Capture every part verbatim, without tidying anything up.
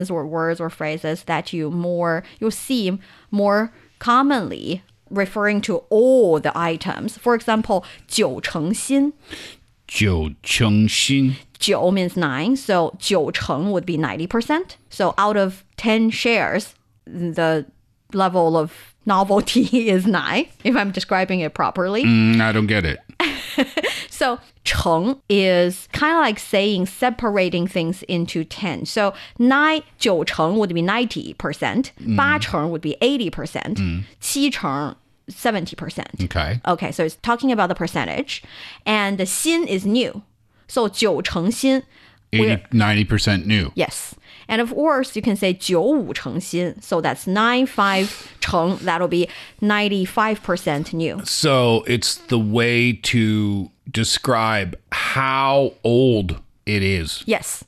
or words or phrases that you more you'll see more commonly referring to all the items. For example, 九成新. 九成新. 九 means nine, so 九成 would be ninety percent. So out of ten shares, the level of novelty is nine, if I'm describing it properly. Mm, I don't get it. So 成 is kind of like saying separating things into ten. So nine, 九成 would be ninety percent. 八成 would be eighty percent. 七成 seventy percent. Okay. Okay, so it's talking about the percentage. And the 新 is new. So 九成新. eighty, ninety percent new. Yes. And of course, you can say 九五成新. So that's ninety-five 成. That'll be ninety-five percent new. So it's the way to describe how old it is. Yes.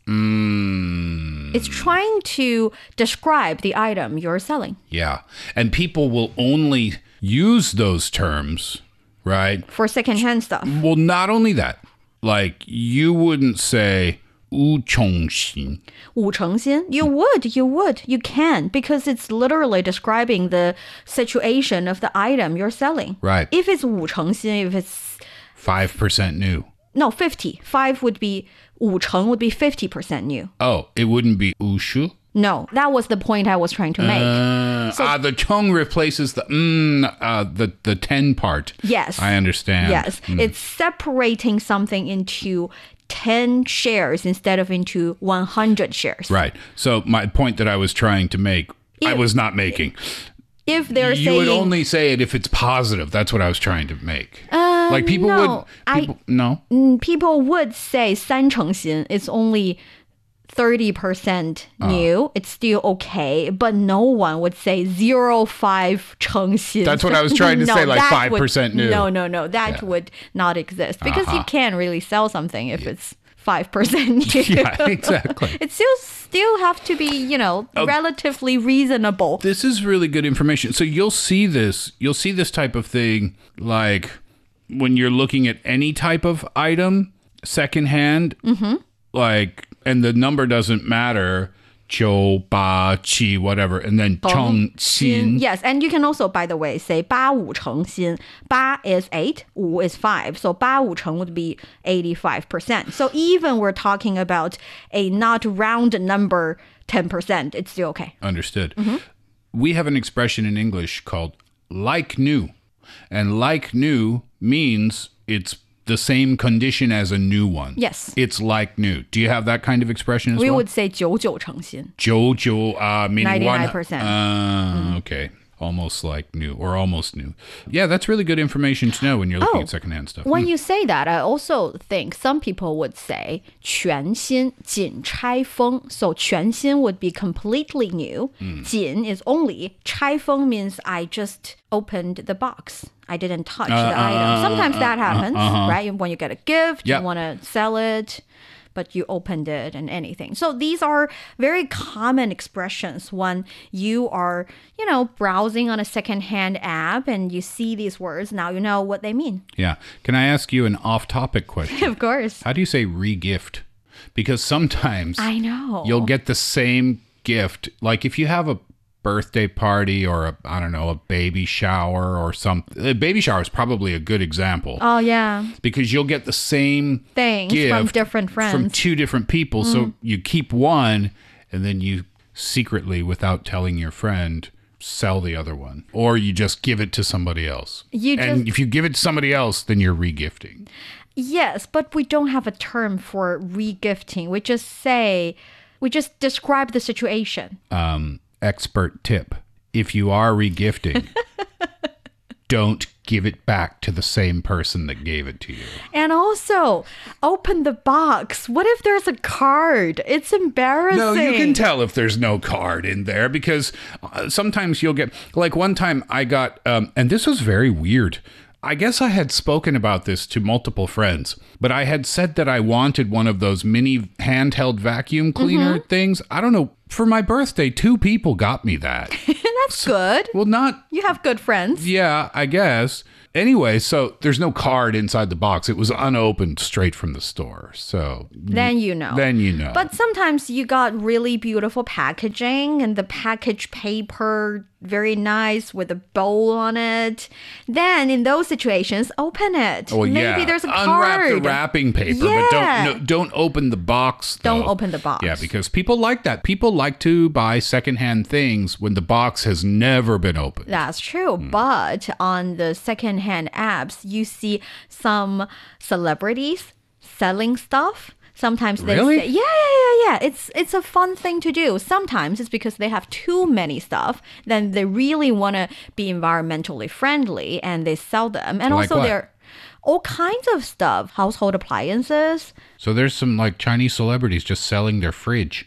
Mm. It's trying to describe the item you're selling. Yeah. And people will only use those terms, right? For secondhand stuff. Well, not only that. Like, you wouldn't say 五成新. 五成新? You would, you would, you can, because it's literally describing the situation of the item you're selling. Right. If it's 五成新, if it's... five percent new. No, fifty. five would be... 五成 would be fifty percent new. Oh, it wouldn't be 五十? No, that was the point I was trying to make. Uh, so, uh, the chong replaces the mm, uh, the the ten part. Yes. I understand. Yes. Mm. It's separating something into ten shares instead of into one hundred shares. Right. So my point that I was trying to make, if, I was not making. If they're you saying... would only say it if it's positive. That's what I was trying to make. Uh, like people no, would... People, I, no? People would say 三成新. It's only... thirty percent new, uh, it's still okay, but no one would say zero five 成新. That's what I was trying to no, say, like five percent would, new. No, no, no, that yeah. would not exist because uh-huh. you can't really sell something if yeah. it's five percent new. Yeah, exactly. It still still have to be, you know, uh, relatively reasonable. This is really good information. So you'll see this, you'll see this type of thing like when you're looking at any type of item secondhand, mm-hmm. like, and the number doesn't matter, 九八七 whatever, and then 成新. Yes, and you can also, by the way, say 八五成新. 八 is eight, 五 is five. So 八五成 would be eighty-five percent. So even we're talking about a not round number ten percent, it's still okay. Understood. Mm-hmm. We have an expression in English called like new. And like new means it's the same condition as a new one. Yes. It's like new. Do you have that kind of expression as we well? We would say 九九成新. 九九, uh, meaning ninety-nine percent. One, uh, mm. Okay. Almost like new or almost new. Yeah, that's really good information to know when you're looking oh, at secondhand stuff. When mm. you say that, I also think some people would say 全新仅拆封. So 全新 would be completely new. Mm. 仅 is only. 拆封 means I just opened the box. I didn't touch uh, the uh, item. Sometimes uh, that happens, uh, uh-huh. right? When you get a gift, yep. you want to sell it, but you opened it and anything. So these are very common expressions when you are, you know, browsing on a secondhand app and you see these words. Now you know what they mean. Yeah. Can I ask you an off-topic question? Of course. How do you say re-gift? Because sometimes I know you'll get the same gift. Like if you have a birthday party or a, I don't know, a baby shower or something. A baby shower is probably a good example. Oh, yeah. Because you'll get the same things gift from different friends. From two different people. Mm. So you keep one and then you secretly, without telling your friend, sell the other one. Or you just give it to somebody else. You and just... if you give it to somebody else, then you're re-gifting. Yes, but we don't have a term for re-gifting. We just say, we just describe the situation. Um... Expert tip. If you are regifting, don't give it back to the same person that gave it to you. And also, open the box. What if there's a card? It's embarrassing. No, you can tell if there's no card in there because uh, sometimes you'll get, like one time I got, um, and this was very weird. I guess I had spoken about this to multiple friends, but I had said that I wanted one of those mini handheld vacuum cleaner mm-hmm. things. I don't know. For my birthday, two people got me that. That's so, good. Well, not... You have good friends. Yeah, I guess. anyway, so there's no card inside the box. It was unopened straight from the store. So Then you know. Then you know. But sometimes you got really beautiful packaging and the package paper very nice with a bow on it. Then in those situations, open it. well, Maybe yeah. there's a Unwrap card. the wrapping paper, but Yeah. don't no, don't open the box. Though. Don't open the box. Yeah, because people like that. People like to buy secondhand things when the box has never been opened. That's true. Hmm. But on the secondhand apps, you see some celebrities selling stuff. Sometimes they Really? say, yeah, yeah, yeah, yeah. It's it's a fun thing to do. Sometimes it's because they have too many stuff. Then they really want to be environmentally friendly and they sell them. And Like also what? they're all kinds of stuff, household appliances, So there's some like Chinese celebrities just selling their fridge.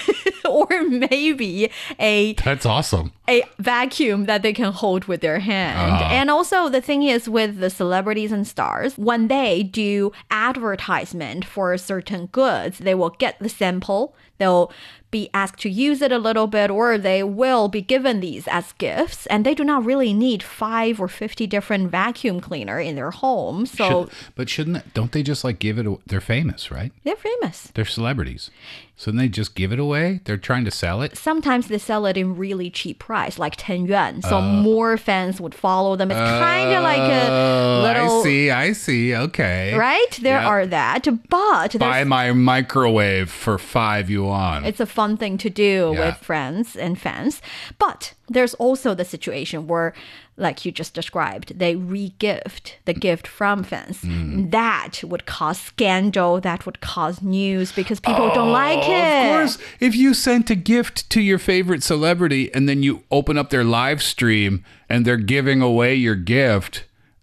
or maybe a That's awesome. a vacuum that they can hold with their hand. And also the thing is with the celebrities and stars, when they do advertisement for certain goods, they will get the sample, they'll be asked to use it a little bit, or they will be given these as gifts, and they do not really need five or fifty different vacuum cleaner in their home. So Should- but shouldn't that, don't they just like give it? a- They're famous, right? they're famous. They're celebrities. So they just give it away? They're trying to sell it? Sometimes they sell it in really cheap price, like ten yuan. So more fans would follow them. It's kind of like a Oh, little, I see, I see. Okay. right? There Yeah. are that, but Buy there's, my microwave for five yuan. it's a fun thing to do Yeah. with friends and fans. But there's also the situation where, like you just described, they re-gift the gift from fans. Mm. That would cause scandal. That would cause news because people don't like Oh, it. Of course, if you sent a gift to your favorite celebrity and then you open up their live stream and they're giving away your gift,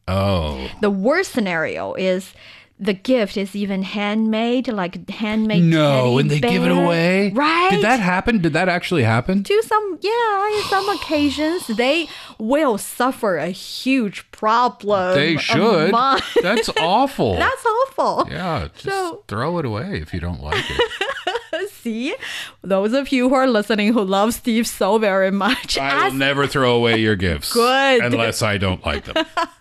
oh. The worst scenario is the gift is even handmade, like handmade. No, teddy and they give it bear. away? Right? Did that happen? Did that actually happen? To some, yeah, in some occasions, they will suffer a huge problem. They of should. mind. That's awful. That's awful. yeah, just So- throw it away if you don't like it. See, those of you who are listening who love Steve so very much, I will ask- never throw away your gifts. Good. Unless I don't like them.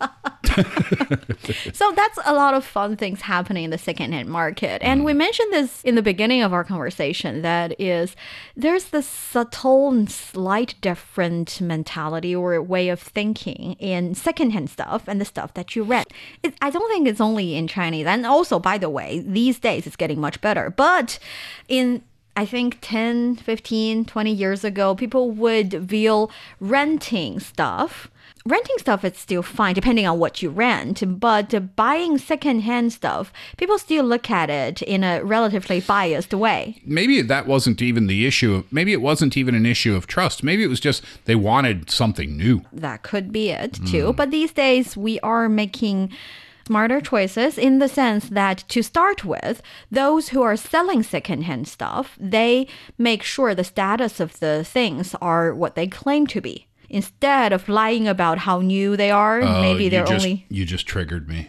So that's a lot of fun things happening in the secondhand market. And we mentioned this in the beginning of our conversation, that is, there's this subtle and slight different mentality or way of thinking in secondhand stuff and the stuff that you rent. It, I don't think it's only in Chinese. And also, by the way, these days it's getting much better. But in I think ten, fifteen, twenty years ago, people would view renting stuff. Renting stuff is still fine depending on what you rent, but uh, buying secondhand stuff, people still look at it in a relatively biased way. Maybe that wasn't even the issue. Maybe it wasn't even an issue of trust. Maybe it was just they wanted something new. That could be it too. But these days we are making smarter choices in the sense that, to start with, those who are selling secondhand stuff, they make sure the status of the things are what they claim to be. Instead of lying about how new they are, Oh, maybe you they're just, only... You just triggered me.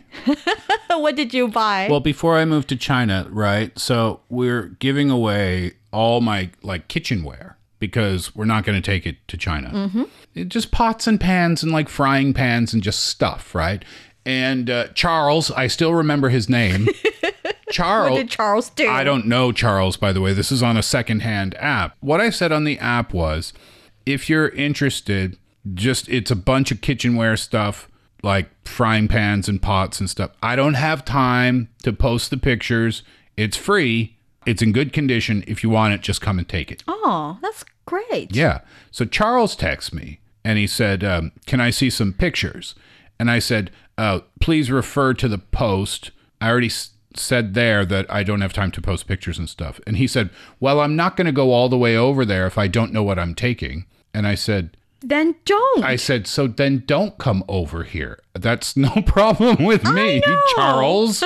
What did you buy? Well, before I moved to China, right? So we're giving away all my like kitchenware because we're not going to take it to China. Mm-hmm. It, just pots and pans and like frying pans and just stuff, right? And uh, Charles, I still remember his name. Charles. What did Charles do? I don't know Charles, by the way. This is on a secondhand app. What I said on the app was, if you're interested, just it's a bunch of kitchenware stuff, like frying pans and pots and stuff. I don't have time to post the pictures. It's free. It's in good condition. If you want it, just come and take it. Oh, that's great. Yeah. So Charles texts me and he said, um, can I see some pictures? And I said, uh, please refer to the post. I already s- said there that I don't have time to post pictures and stuff. And he said, well, I'm not going to go all the way over there if I don't know what I'm taking. And I said, Then don't. I said, so then don't come over here. That's no problem with me, know. Charles.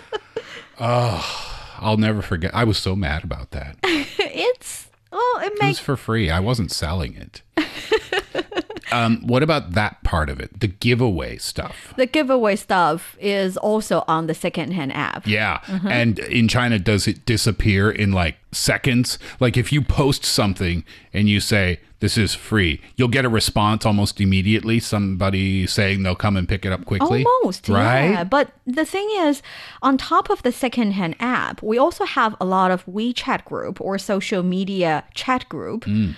Oh, I'll never forget. I was so mad about that. It It's, oh, it was makes for free. I wasn't selling it. um, what about that part of it? The giveaway stuff. The giveaway stuff is also on the secondhand app. Yeah. And in China, does it disappear in like seconds? Like if you post something and you say, this is free, you'll get a response almost immediately. Somebody saying they'll come and pick it up quickly. Almost, right? yeah. But the thing is, on top of the secondhand app, we also have a lot of WeChat group or social media chat group.